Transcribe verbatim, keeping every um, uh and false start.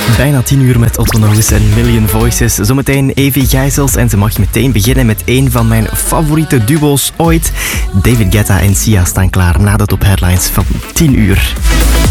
Bijna tien uur met Otto Knoes en Million Voices. Zometeen Evie Gijsels en ze mag meteen beginnen met een van mijn favoriete duo's ooit. David Guetta en Sia staan klaar na de top headlines van tien uur.